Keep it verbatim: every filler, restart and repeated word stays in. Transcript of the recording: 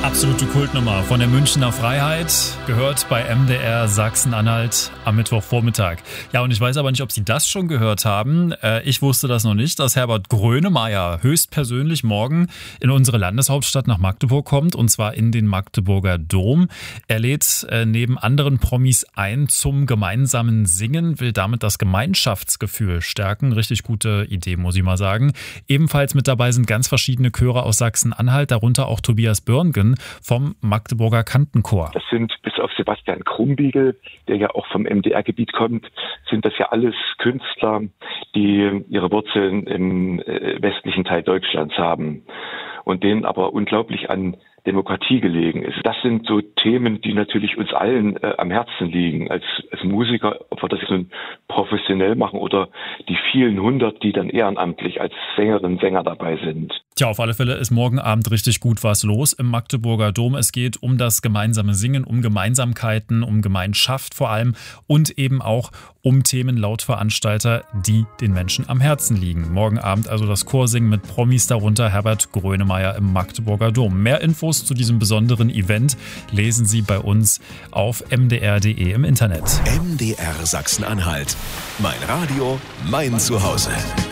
Absolute Kultnummer von der Münchner Freiheit, gehört bei M D R Sachsen-Anhalt am Mittwochvormittag. Ja, und ich weiß aber nicht, ob Sie das schon gehört haben. Äh, ich wusste das noch nicht, dass Herbert Grönemeyer höchstpersönlich morgen in unsere Landeshauptstadt nach Magdeburg kommt, und zwar in den Magdeburger Dom. Er lädt äh, neben anderen Promis ein zum gemeinsamen Singen, will damit das Gemeinschaftsgefühl stärken. Richtig gute Idee, muss ich mal sagen. Ebenfalls mit dabei sind ganz verschiedene Chöre aus Sachsen-Anhalt, darunter auch Tobias Börngen vom Magdeburger Kantenchor. Das sind bis auf Sebastian Krumbiegel, der ja auch vom M D R-Gebiet kommt, sind das ja alles Künstler, die ihre Wurzeln im westlichen Teil Deutschlands haben und denen aber unglaublich an Demokratie gelegen ist. Das sind so Themen, die natürlich uns allen äh, am Herzen liegen, als, als Musiker, ob wir das nun professionell machen oder die vielen hundert, die dann ehrenamtlich als Sängerinnen und Sänger dabei sind. Tja, auf alle Fälle ist morgen Abend richtig gut was los im Magdeburger Dom. Es geht um das gemeinsame Singen, um Gemeinsamkeiten, um Gemeinschaft vor allem und eben auch um Themen laut Veranstalter, die den Menschen am Herzen liegen. Morgen Abend also das Chorsingen mit Promis, darunter Herbert Grönemeyer im Magdeburger Dom. Mehr Infos zu diesem besonderen Event lesen Sie bei uns auf m d r punkt d e im Internet. M D R Sachsen-Anhalt. Mein Radio, mein Zuhause.